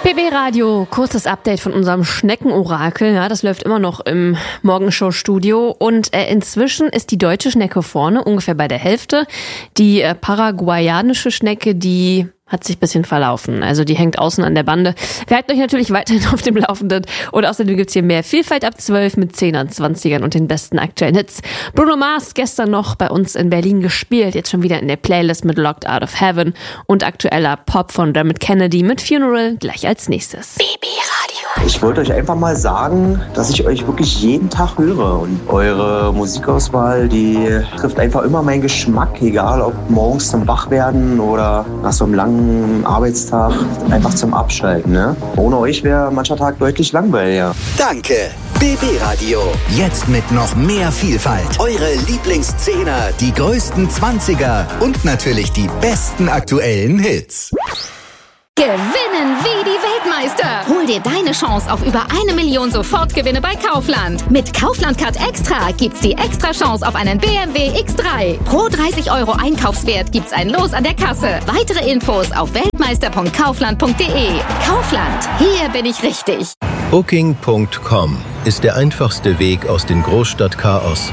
BB Radio, kurzes Update von unserem Schneckenorakel. Ja, das läuft immer noch im Morgenshow-Studio. Und inzwischen ist die deutsche Schnecke vorne, ungefähr bei der Hälfte. Die paraguayanische Schnecke, die hat sich ein bisschen verlaufen. Also die hängt außen an der Bande. Wir halten euch natürlich weiterhin auf dem Laufenden. Und außerdem gibt's hier mehr Vielfalt ab 12 mit 10ern, 20ern und den besten aktuellen Hits. Bruno Mars gestern noch bei uns in Berlin gespielt. Jetzt schon wieder in der Playlist mit Locked Out of Heaven. Und aktueller Pop von Dermot Kennedy mit Funeral gleich als nächstes. BB Radio. Ich wollte euch einfach mal sagen, dass ich euch wirklich jeden Tag höre. Und eure Musikauswahl, die trifft einfach immer meinen Geschmack. Egal ob morgens zum Wachwerden oder nach so einem langen Arbeitstag, einfach zum Abschalten. Ne? Ohne euch wäre mancher Tag deutlich langweiliger. Danke, BB Radio. Jetzt mit noch mehr Vielfalt. Eure Lieblingszehner, die größten 20er und natürlich die besten aktuellen Hits. Gewinnen wie die Weltmeister. Hol dir deine Chance auf über 1 Million Sofortgewinne bei Kaufland. Mit Kaufland Card Extra gibt's die extra Chance auf einen BMW X3. Pro 30 € Einkaufswert gibt's ein Los an der Kasse. Weitere Infos auf weltmeister.kaufland.de. Kaufland, hier bin ich richtig. Booking.com ist der einfachste Weg aus dem Großstadtchaos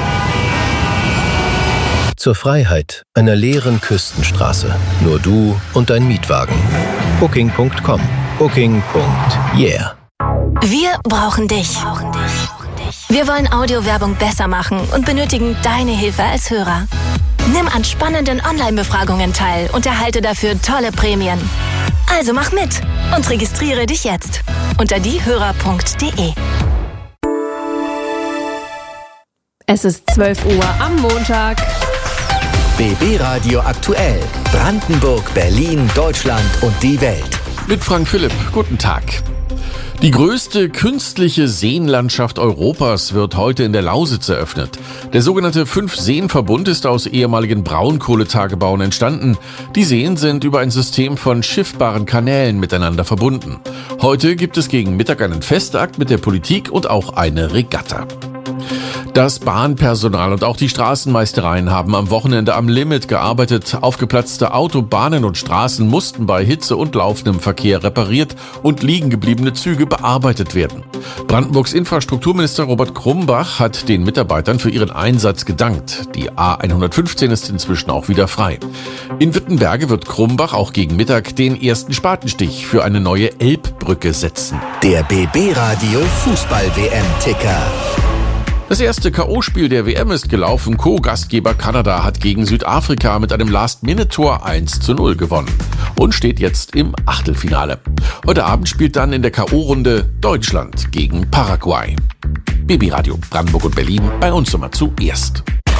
zur Freiheit einer leeren Küstenstraße. Nur du und dein Mietwagen. Booking.com. Booking.yeah. Wir brauchen dich. Wir wollen Audiowerbung besser machen und benötigen deine Hilfe als Hörer. Nimm an spannenden Online-Befragungen teil und erhalte dafür tolle Prämien. Also mach mit und registriere dich jetzt unter diehörer.de. Es ist 12 Uhr am Montag. BB Radio aktuell. Brandenburg, Berlin, Deutschland und die Welt. Mit Frank Philipp. Guten Tag. Die größte künstliche Seenlandschaft Europas wird heute in der Lausitz eröffnet. Der sogenannte 5-Seen-Verbund ist aus ehemaligen Braunkohletagebauen entstanden. Die Seen sind über ein System von schiffbaren Kanälen miteinander verbunden. Heute gibt es gegen Mittag einen Festakt mit der Politik und auch eine Regatta. Das Bahnpersonal und auch die Straßenmeistereien haben am Wochenende am Limit gearbeitet. Aufgeplatzte Autobahnen und Straßen mussten bei Hitze und laufendem Verkehr repariert und liegengebliebene Züge bearbeitet werden. Brandenburgs Infrastrukturminister Robert Krumbach hat den Mitarbeitern für ihren Einsatz gedankt. Die A115 ist inzwischen auch wieder frei. In Wittenberge wird Krumbach auch gegen Mittag den ersten Spatenstich für eine neue Elbbrücke setzen. Der BB Radio Fußball-WM-Ticker. Das erste K.O.-Spiel der WM ist gelaufen. Co-Gastgeber Kanada hat gegen Südafrika mit einem Last-Minute-Tor 1:0 gewonnen und steht jetzt im Achtelfinale. Heute Abend spielt dann in der K.O.-Runde Deutschland gegen Paraguay. BB Radio Brandenburg und Berlin, bei uns immer zuerst.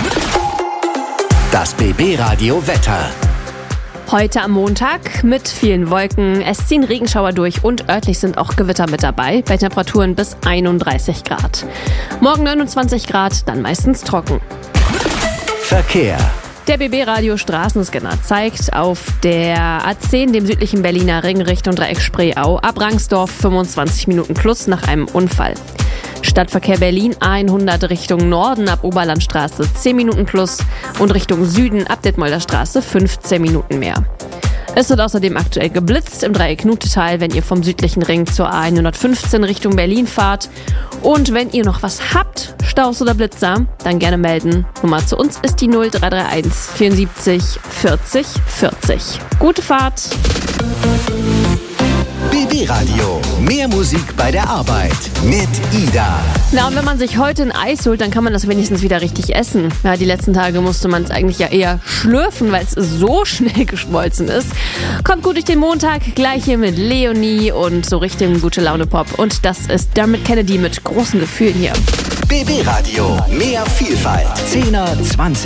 Das BB Radio Wetter. Heute am Montag mit vielen Wolken. Es ziehen Regenschauer durch und örtlich sind auch Gewitter mit dabei, bei Temperaturen bis 31 Grad. Morgen 29 Grad, dann meistens trocken. Verkehr. Der BB-Radio Straßenscanner zeigt auf der A10, dem südlichen Berliner Ring Richtung Dreieck Spreeau, ab Rangsdorf 25 Minuten plus nach einem Unfall. Stadtverkehr Berlin A100 Richtung Norden ab Oberlandstraße 10 Minuten plus und Richtung Süden ab Detmolder Straße 15 Minuten mehr. Es wird außerdem aktuell geblitzt im Dreieck Nutetal, wenn ihr vom südlichen Ring zur A115 Richtung Berlin fahrt. Und wenn ihr noch was habt, Staus oder Blitzer, dann gerne melden. Nummer zu uns ist die 0331 74 40 40. Gute Fahrt! BB Radio. Mehr Musik bei der Arbeit mit Ida. Na, und wenn man sich heute ein Eis holt, dann kann man das wenigstens wieder richtig essen. Ja, die letzten Tage musste man es eigentlich ja eher schlürfen, weil es so schnell geschmolzen ist. Kommt gut durch den Montag, gleich hier mit Leonie und so richtig gute Laune Pop. Und das ist Dermot Kennedy mit großen Gefühlen hier. BB Radio. Mehr Vielfalt. 10er, 20er.